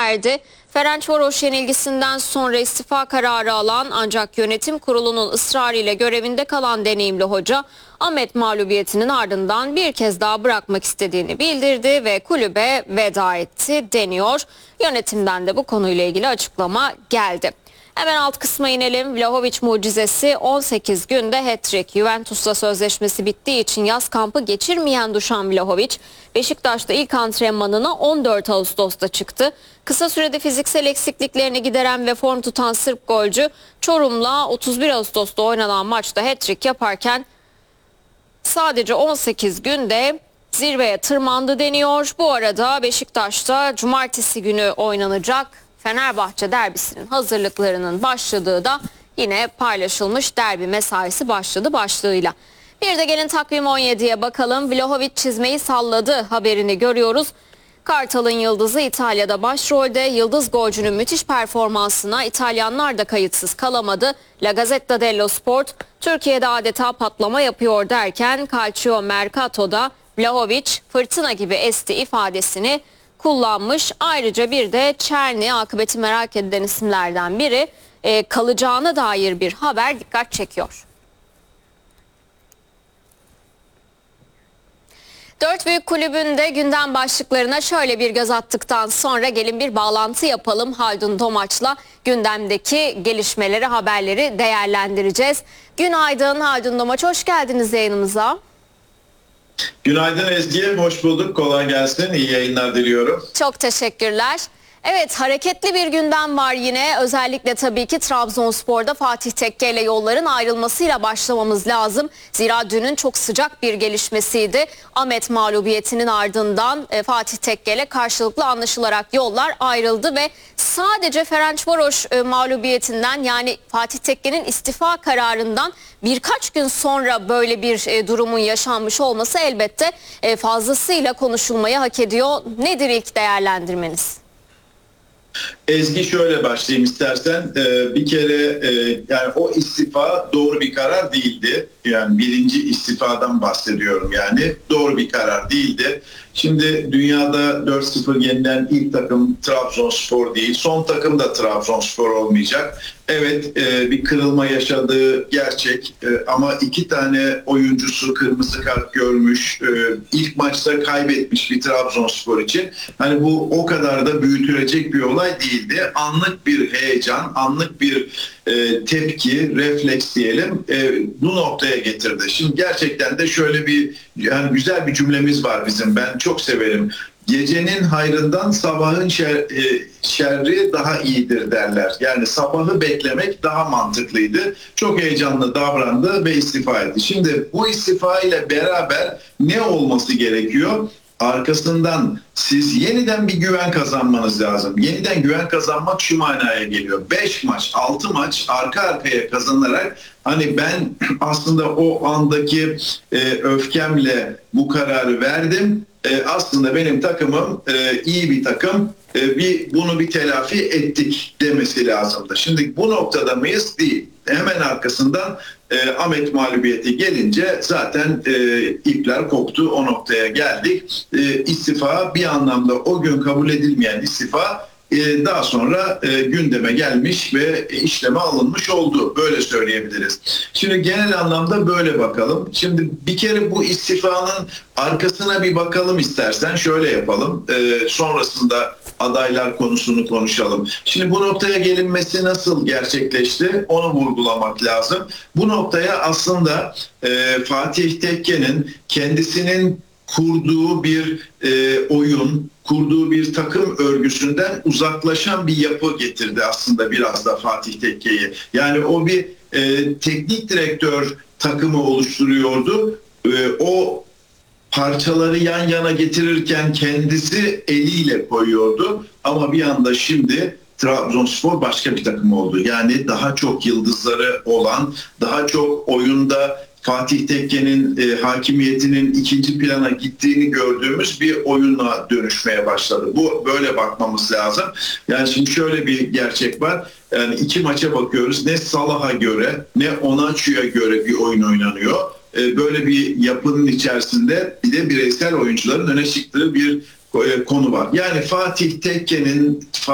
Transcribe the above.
erdi. Ferencvaros yenilgisinden sonra istifa kararı alan ancak yönetim kurulunun ısrarıyla görevinde kalan deneyimli hoca Ahmet mağlubiyetinin ardından bir kez daha bırakmak istediğini bildirdi ve kulübe veda etti deniyor. Yönetimden de bu konuyla ilgili açıklama geldi. Hemen alt kısma inelim. Vlahovic mucizesi 18 günde hat-trick. Juventus'la sözleşmesi bittiği için yaz kampı geçirmeyen Dušan Vlahovic, Beşiktaş'ta ilk antrenmanına 14 Ağustos'ta çıktı. Kısa sürede fiziksel eksikliklerini gideren ve form tutan Sırp golcü, Çorum'la 31 Ağustos'ta oynanan maçta hat-trick yaparken sadece 18 günde zirveye tırmandı deniyor. Bu arada Beşiktaş'ta cumartesi günü oynanacak Fenerbahçe derbisinin hazırlıklarının başladığı da yine paylaşılmış, derbi mesaisi başladı başlığıyla. Bir de gelin takvim 17'ye bakalım. Vlahovic çizmeyi salladı haberini görüyoruz. Kartal'ın yıldızı İtalya'da başrolde. Yıldız golcünün müthiş performansına İtalyanlar da kayıtsız kalamadı. La Gazzetta dello Sport, Türkiye'de adeta patlama yapıyor derken Calcio Mercato'da Vlahovic fırtına gibi esti ifadesini kullanmış. Ayrıca bir de Czerny, akıbeti merak edilen isimlerden biri, kalacağına dair bir haber dikkat çekiyor. Dört büyük kulübün de gündem başlıklarına şöyle bir göz attıktan sonra gelin bir bağlantı yapalım. Haldun Domaç'la gündemdeki gelişmeleri, haberleri değerlendireceğiz. Günaydın Haldun Domaç, hoş geldiniz yayınımıza. Günaydın Ezgi, hoş bulduk. Kolay gelsin. İyi yayınlar diliyorum. Çok teşekkürler. Evet, hareketli bir gündem var yine. Özellikle tabii ki Trabzonspor'da Fatih Tekke ile yolların ayrılmasıyla başlamamız lazım. Zira dünün çok sıcak bir gelişmesiydi. Ahmet mağlubiyetinin ardından Fatih Tekke ile karşılıklı anlaşılarak yollar ayrıldı ve sadece Ferencvaros mağlubiyetinden, yani Fatih Tekke'nin istifa kararından birkaç gün sonra böyle bir durumun yaşanmış olması elbette fazlasıyla konuşulmayı hak ediyor. Nedir ilk değerlendirmeniz? Ezgi, şöyle başlayayım istersen. Bir kere yani o istifa doğru bir karar değildi. Yani birinci istifadan bahsediyorum yani. Doğru bir karar değildi. Şimdi dünyada 4-0 yenilen ilk takım Trabzonspor değil. Son takım da Trabzonspor olmayacak. Evet, bir kırılma yaşadığı gerçek ama iki tane oyuncusu kırmızı kart görmüş. İlk maçta kaybetmiş bir Trabzonspor için. Hani bu o kadar da büyütülecek bir olay değildi. Anlık bir heyecan, anlık bir tepki, refleks diyelim, bu noktaya getirdi. Şimdi gerçekten de şöyle bir, yani güzel bir cümlemiz var bizim. Ben çok severim. Gecenin hayrından sabahın şerri daha iyidir derler. Yani sabahı beklemek daha mantıklıydı. Çok heyecanlı davrandı ve istifa etti. Şimdi bu istifa ile beraber ne olması gerekiyor? Arkasından siz yeniden bir güven kazanmanız lazım. Yeniden güven kazanmak şu manaya geliyor. 5 maç, 6 maç arka arkaya kazanarak, hani ben aslında o andaki öfkemle bu kararı verdim. Aslında benim takımım iyi bir takım. Bunu bir telafi ettik demesi lazımdı. Şimdi bu noktada mıyız? Değil. Hemen arkasından Ahmet mağlubiyeti gelince zaten ipler koptu, o noktaya geldik. İstifa bir anlamda o gün kabul edilmeyen istifa daha sonra gündeme gelmiş ve işleme alınmış oldu. Böyle söyleyebiliriz. Şimdi genel anlamda böyle bakalım. Şimdi bir kere bu istifanın arkasına bir bakalım istersen. Şöyle yapalım. Sonrasında adaylar konusunu konuşalım. Şimdi bu noktaya gelinmesi nasıl gerçekleşti? Onu vurgulamak lazım. Bu noktaya aslında Fatih Tekke'nin kendisinin kurduğu bir oyun, kurduğu bir takım örgüsünden uzaklaşan bir yapı getirdi aslında biraz da Fatih Tekke'yi. Yani o bir teknik direktör takımı oluşturuyordu. O parçaları yan yana getirirken kendisi eliyle koyuyordu. Ama bir anda şimdi Trabzonspor başka bir takım oldu. Yani daha çok yıldızları olan, daha çok oyunda Fatih Tekke'nin hakimiyetinin ikinci plana gittiğini gördüğümüz bir oyuna dönüşmeye başladı. Bu böyle bakmamız lazım. Yani şimdi şöyle bir gerçek var. Yani iki maça bakıyoruz. Ne Salah'a göre ne Onaçu'ya göre bir oyun oynanıyor. Böyle bir yapının içerisinde bir de bireysel oyuncuların öne çıktığı bir konu var. Yani Fatih Tekke'nin